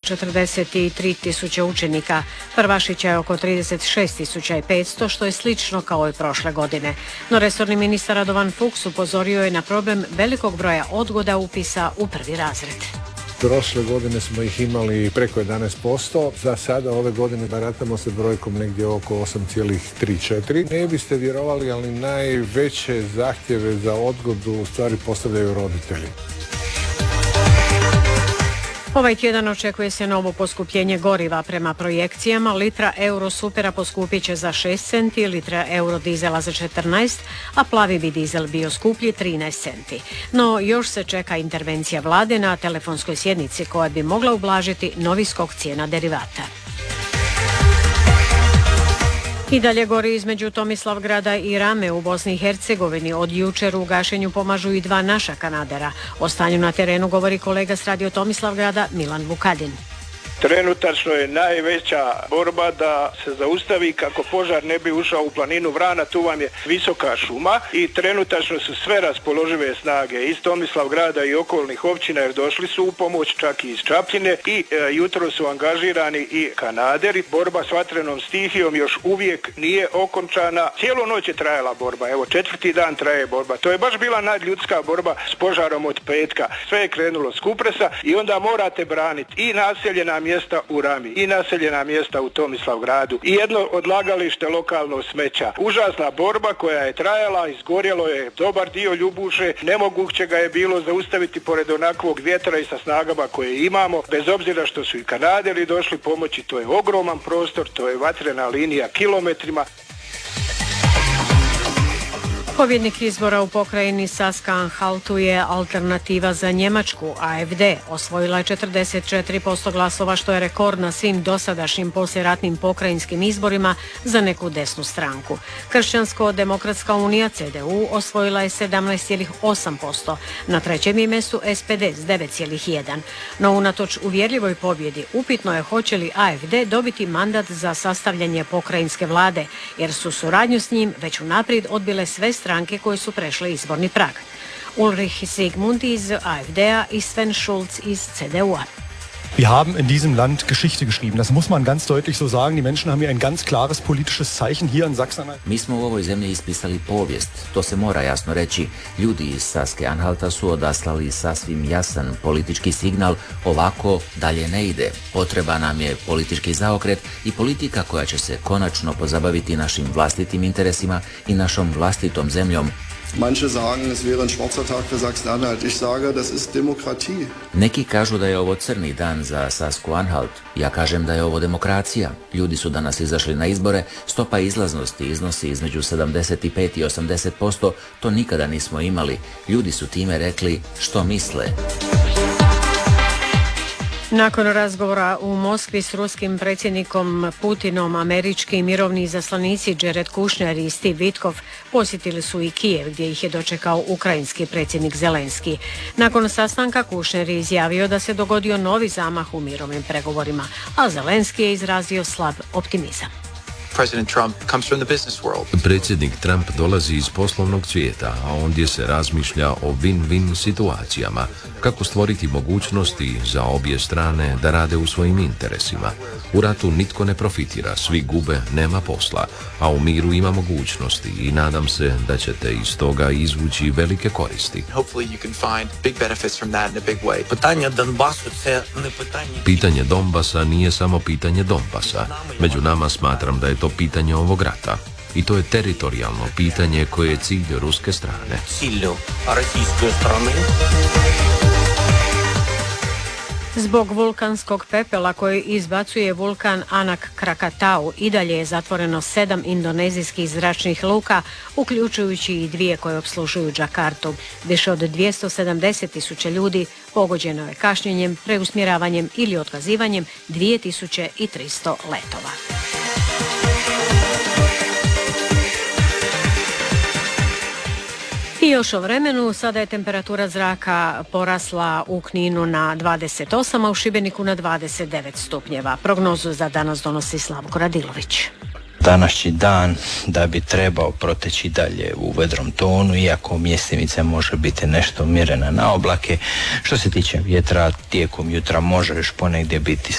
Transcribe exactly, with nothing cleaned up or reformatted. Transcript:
četrdeset tri tisuće učenika. Prvašića je oko trideset šest tisuća petsto, što je slično kao i prošle godine. No resorni ministar Radovan Fuchs upozorio je na problem velikog broja odgoda upisa u prvi razred. Prošle godine smo ih imali preko jedanaest posto, za sada ove godine baratamo se brojkom negdje oko osam zarez tri četiri. Ne biste vjerovali, ali najveće zahtjeve za odgodu u stvari postavljaju roditelji. Ovaj tjedan očekuje se novo poskupljenje goriva. Prema projekcijama litra Eurosupera poskupit će za šest centi, litra Eurodizela za četrnaest, a plavi bi dizel bio skuplji trinaest centi. No još se čeka intervencija vlade na telefonskoj sjednici koja bi mogla ublažiti novi skok cijena derivata. I dalje gori između Tomislavgrada i Rame u Bosni i Hercegovini. Od jučer u gašenju pomažu i dva naša kanadera. O stanju na terenu govori kolega s radio Tomislavgrada Milan Vukadin. Trenutačno je najveća borba da se zaustavi kako požar ne bi ušao u planinu Vrana, tu vam je visoka šuma i trenutačno su sve raspoložive snage iz Tomislavgrada i okolnih općina jer došli su u pomoć čak i iz Čapljine i e, jutro su angažirani i kanaderi. Borba s vatrenom stihijom još uvijek nije okončana. Cijelu noć je trajala borba, evo četvrti dan traje borba. To je baš bila nadljudska borba s požarom od petka. Sve je krenulo s Kupresa i onda morate braniti i naseljena mjesta u Rami i naseljena mjesta u Tomislavgradu i jedno odlagalište lokalno smeća. Užasna borba koja je trajala, izgorjelo je dobar dio Ljubuše, nemoguće ga je bilo zaustaviti pored onakvog vjetra i sa snagama koje imamo, bez obzira što su i kanaderi došli pomoći, to je ogroman prostor, to je vatrena linija kilometrima. Pobjednik izbora u pokrajini Saska-Anhaltu je Alternativa za Njemačku, A F D. Osvojila je četrdeset četiri posto glasova, što je rekord na svim dosadašnjim poslijeratnim pokrajinskim izborima za neku desnu stranku. Kršćansko-demokratska unija C D U osvojila je sedamnaest zarez osam posto. Na trećem je mjestu S P D s devet zarez jedan. No unatoč uvjerljivoj pobjedi, upitno je hoće li A F D dobiti mandat za sastavljanje pokrajinske vlade, jer su suradnju s njim već unaprijed odbile sve stranke stranke koje su prešle izborni prag. Ulrich Sigmund iz A F D-a i Sven Schulz iz C D U-a. Wir haben in diesem Land Geschichte geschrieben. Das muss man ganz deutlich so sagen. Die Menschen haben hier ein ganz klares politisches Zeichen hier in Sachsen-Anhalt. Mi smo u ovoj zemlji ispisali povijest. To se mora jasno reći. Ljudi iz Saske-Anhalta su odaslali sasvim jasan politički signal. Ovako dalje ne ide. Potreba nam je politički zaokret i politika koja će se konačno pozabaviti našim vlastitim interesima i našom vlastitom zemljom. Manche sagen, es wäre ein schwarzer Tag für Sachsen-Anhalt. Ich sage, das ist Demokratie. Neki kažu da je ovo crni dan za Sasku-Anhalt. Ja kažem da je ovo demokracija. Ljudi su danas izašli na izbore, stopa izlaznosti iznosi između sedamdeset pet i osamdeset posto, to nikada nismo imali. Ljudi su time rekli što misle. Nakon razgovora u Moskvi s ruskim predsjednikom Putinom, američki mirovni izaslanici Jared Kushner i Steve Witkoff posjetili su i Kijev, gdje ih je dočekao ukrajinski predsjednik Zelenski. Nakon sastanka Kushner je izjavio da se dogodio novi zamah u mirovnim pregovorima, a Zelenski je izrazio slab optimizam. Predsjednik Trump dolazi iz poslovnog svijeta, a ondje se razmišlja o win-win situacijama, kako stvoriti mogućnosti za obje strane da rade u svojim interesima. U ratu nitko ne profitira, svi gube, nema posla, a u miru ima mogućnosti i nadam se da ćete iz toga izvući velike koristi. Pitanje Donbasa nije samo pitanje Donbasa. Među nama smatram da je to pitanje ovog rata. I to je teritorijalno pitanje koje je cilj ruske strane. Zbog vulkanskog pepela koji izbacuje vulkan Anak Krakatau i dalje je zatvoreno sedam indonezijskih zračnih luka, uključujući i dvije koje opslužuju Džakartu. Više od dvjesto sedamdeset tisuća ljudi pogođeno je kašnjenjem, preusmjeravanjem ili otkazivanjem dvije tisuće tristo letova. I još o vremenu, sada je temperatura zraka porasla u Kninu na dvadeset osam, a u Šibeniku na dvadeset devet stupnjeva. Prognozu za danas donosi Slavko Radilović. Današnji dan da bi trebao proteći dalje u vedrom tonu, iako mjestimica može biti nešto umjerena na oblake. Što se tiče vjetra, tijekom jutra može još ponegdje biti